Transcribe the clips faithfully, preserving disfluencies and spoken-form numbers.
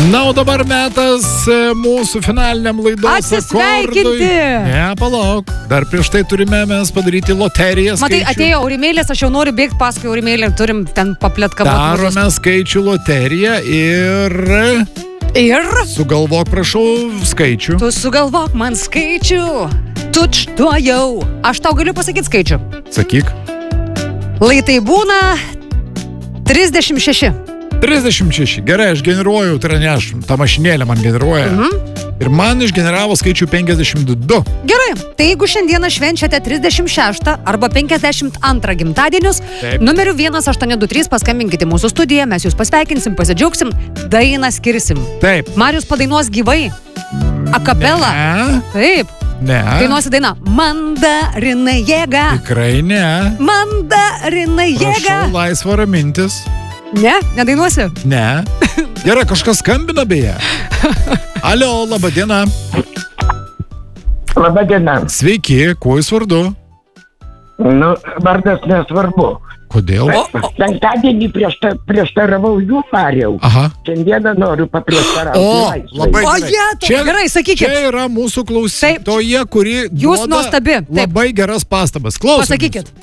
Na, o dabar metas mūsų finaliniam laidos Atsisveikinti. akordui. Ne, palauk. Dar prieš tai turime mes padaryti loteriją skaičių. Matai, atėjo Aurimėlės, aš jau noriu bėgti paskui Aurimėlę, turim ten papletkavoti. Darome skaičių loteriją ir... Ir? Sugalvok, prašau, skaičių. Tu sugalvok man skaičių. Tuč tuo jau. Aš tau galiu pasakyti skaičių. Sakyk. Lai tai būna trisdešimt šeši. trisdešimt šeši. Gerai, aš generuoju, tai yra ne aš, ta mašinėlė man generuoja. Mhm. Ir man išgeneravo skaičių penkiasdešimt du. Gerai, tai jeigu šiandieną švenčiate trisdešimt šeštą arba penkiasdešimt antrą gimtadienius, Taip. numeriu vienas aštuoni du trys paskambinkite mūsų studiją, mes jūs pasveikinsim, pasidžiaugsim, dainą skirsim. Taip. Marius padainuos gyvai. Akapela. Ne. Taip. Ne. Dainuosi dainą. Mandarinai jėga. Tikrai ne. Mandarinai jėga. Prašau, laisva ramintis. Ne? Nedainuosi? Ne. Gerai, kažkas skambina beje. Alio, laba diena. Labą dieną. Sveiki, kuo jūs vardu? Nu, vardas nesvarbu. Kodėl? Penktadienį priešta, prieštaravau jų, Mariau. Aha. Šiandieną noriu paprieštarauti. O, laisvai. labai O, gerai. jetau, gerai, sakykit. Čia yra mūsų klausytoja, kuri Jūs duoda nuostabi, taip. labai geras pastabas. Klausom. Pasakykit.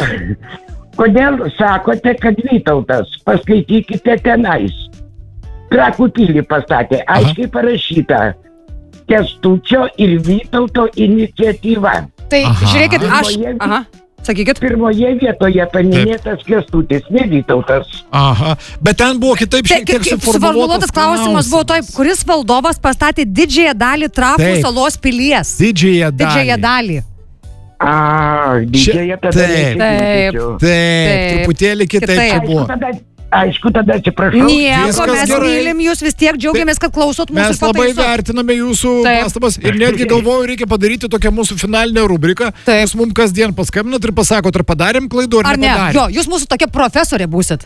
Kodėl sakote, kad Vytautas? Paskaitykite tenais. Trakų pilį pastatė, aiškiai parašyta. Kęstučio ir Vytauto iniciatyva. Tai Aha. žiūrėkit, aš... Pirmoje- Aha, sakykit. Pirmoje vietoje paminėtas Kęstutis, ne Vytautas. Aha. Bet ten buvo kitaip Tai, šiek tiek kaip suformuluotas suformuluotas klausimas buvo toj, kuris valdovas pastatė didžiąją dalį Trakų Taip. salos pilies. Didžiąją dalį. Didžiąją dalį. A, didžiąją tada Taip. nesakyčiau. Taip, Taip. truputėlį kitaip Kitaip. čia Aišku, buvo. tada, aišku, tada atsiprašau. Nieko, Viskas mes gerai. mylim jūs, vis tiek džiaugiamės, kad klausot mūsų Mes labai pataisų. vertiname jūsų Taip. pastabas ir netgi galvoju, reikia padaryti tokią mūsų finalinę rubriką. Taip. Jūs mums kasdien paskambinat ir pasakot, ar padarėm klaidų, ar, Ar ne? nepadarėm. Jo, jūs mūsų tokia profesorė būsit.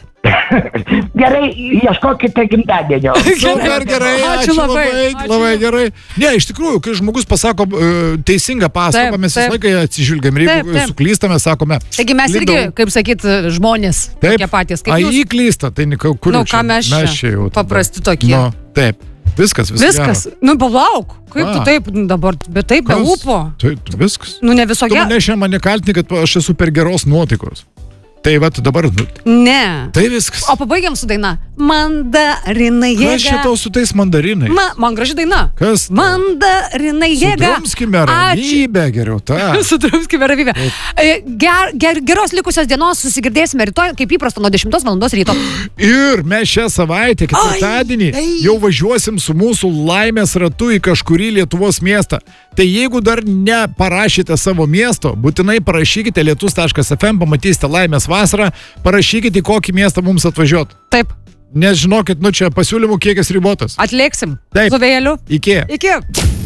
Gerai, ieškokite gimtadienio. Super gerai, Ačiū ačiū labai, labai, ačiū labai labai. gerai. Ne, iš tikrųjų, kai žmogus pasako uh, teisingą pastabą, Taip, mes visą taip. laiką atsižvelgiam ir Taip, jeigu taip. suklystame, sakome. Taigi mes irgi, klydau. kaip sakyt, žmonės. Taip, Tokie patys. Kaip a jūs. jį klysta, tai ne, kur Nu, čia? ką mes čia? čia jau tada. Paprasti tokie. Nu, taip, viskas, viskas. Viskas. Nu, palauk. Kaip A. tu taip dabar, bet taip, be ūpo. Tai viskas. Nu, ne Tu visoje. mane šiandien mane kaltini, kad aš esu per geros nuotaikos. Tai va, dabar, nu, Ne. tai viskas. O pabaigiam su daina. Mandarinai jėga. Kas šitau su tais mandarinai? Ma, man graži daina. Kas? Mandarinai jėga. Sudrumskime ramybę geriau, tą. Sudrumskime ramybę. E, Ger, ger, geros likusios dienos susigirdėsime rytoj, kaip įprasta, nuo dešimtos valandos ryto. Ir mes šią savaitę, ketvirtadienį, Ai, ai. jau važiuosim su mūsų laimės ratu į kažkurį Lietuvos miestą. Tai jeigu dar neparašyte savo miesto, būtinai parašykite lietus taškas ef em, pamatysite laimės vasarą, parašykite, į kokį miestą mums atvažiuot. Taip, Nes žinokit, nu čia pasiūlymų kiekis ribotas. atlėksim. Taip. Su vėjeliu. Iki. Iki.